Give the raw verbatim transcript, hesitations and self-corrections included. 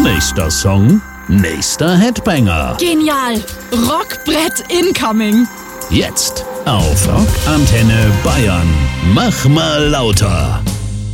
Nächster Song, nächster Headbanger. Genial. Rockbrett incoming. Jetzt auf Rockantenne Bayern. Mach mal lauter.